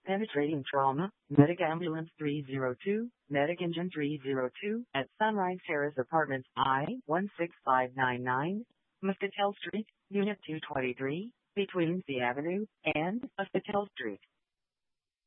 Penetrating trauma, Medic Ambulance 302, Medic Engine 302, at Sunrise Terrace Apartments I-16599, Muscatel Street, Unit 223, between the Avenue and Muscatel Street.